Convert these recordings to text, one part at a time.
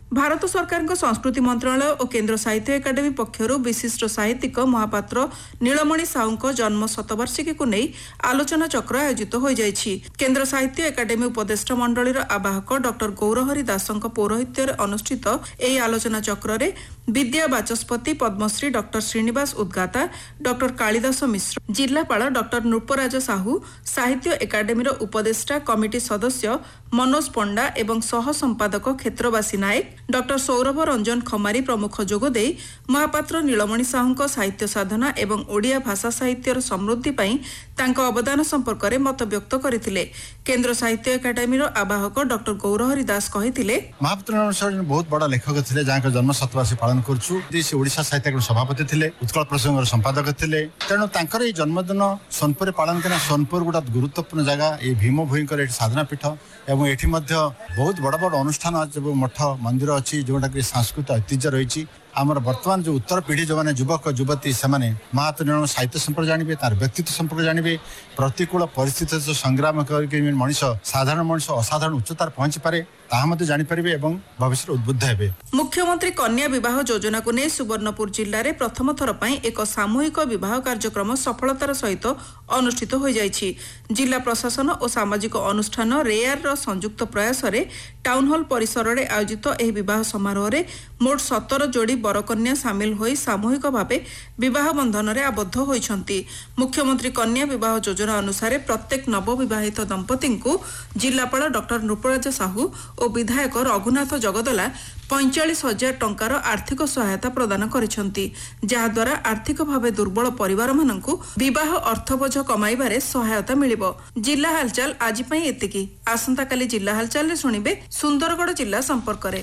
भारत सरकार संस्कृति मंत्रालय और केन्द्र साहित्य एकाडेमी पक्षर विशिष्ट साहित्यिक महापात्र नीलमणि साहू जन्म शतवार्षिकी को नहीं आलोचना चक्र आयोजित हो जाइछि। केन्द्र साहित्य एकाडेमी उपदेष्टा मंडलीर आवाहक डॉक्टर गौरहरि दासଙ୍କ पौरोहित्य अनुष्ठित ଏହି आलोचना चक्र रे विद्या बाचस्पति पद्मश्री डॉक्टर श्रीनिवास उद्गाता, डॉक्टर कालिदास मिश्र, जिलापाल डॉक्टर नृपराज साहू, साहित्य एकाडेमीर उपदेष्टा कमिटी सदस्य मनोज पंडा एवं सह संपादक क्षेत्रवासी नायक डॉक्टर सौरभ रंजन खमारी प्रमुख जोगदे महापात्र नीलमणि साहू साहित्य साधना एवं ओडिया भाषा साहित्यर समृद्धि पई तांको अवदान संपर्क में मत व्यक्त करथिले। केन्द्र साहित्य एकाडेमीर आवाहक डॉक्टर गौरहरि दास कहिथिले, महापात्र बहुत बड़ा लेखक थे जहाँ जन्म शतवार्षिकी पालन करूँ। ओडिशा साहित्य एकाडेमी सभापति थे, उत्कल प्रसंग संपादक थे। तेणु तांकर ये जन्मदिन सोनपुर पालन करना सोनपुर गोटे गुरुत्वपूर्ण जगह ये भीम भूईकर साधना पीठ एवं ये बहुत बड़ बड़ अनुष्ठान मठ मंदिर अच्छी जोटा कि सांस्कृतिक ऐतिह्य रही। आमर वर्तमान जो उत्तर पीढ़ी जो मैंने युवक युवती से महात्मा साहित्य संपर्क जानवे, तार व्यक्तित्व संपर्क जानवे, प्रतिकूल परिस्थिति संग्राम कर मनीष साधारण मनीष असाधारण उच्चतार पहुंची पारे जानीपारे और भविष्य उद्बुद्ध हे। मुख्यमंत्री कन्या विवाह योजना को नहीं सुवर्णपुर जिले में प्रथम थर पर एक सामूहिक विवाह कार्यक्रम सफलतार सहित अनुष्ठित हो जाइछि। जिला प्रशासन और सामाजिक अनुष्ठान रेयार संयुक्त प्रयास टाउन हॉल परिसर में आयोजित यह विवाह समारोह में मोट 17 जोड़ी बरकन्या सामिल होई सामूहिक भावे विवाह बंधन में आबद्ध होइछंती। मुख्यमंत्री कन्या विवाह योजना अनुसार प्रत्येक नवविवाहित दंपति को जिलापाल डॉक्टर नृपराज साहू और विधायक रघुनाथ जगदला 45,000 टंकार आर्थिक सहायता प्रदान करिसेंती, जहा द्वारा आर्थिक भावे दुर्बल परिवार माननकु विवाह अर्थबोझ कमाइबारे सहायता मिलिबो। जिला हालचाल आज पई एतिकी। आसंता काली जिला हालचाल रे सुनिबे सुंदरगढ़ जिला संपर्क रे।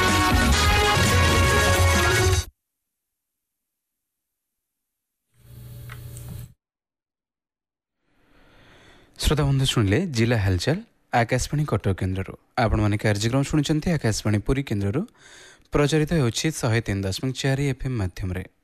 श्रोता बंधु शुणिले जिला हालचाल आकाशवाणी कटक केन्द्र। आपण माने कार्यक्रम शुणुचंती आकाशवाणी पुरी केन्द्र प्रचारित होछि 103.4 FM माध्यम रे।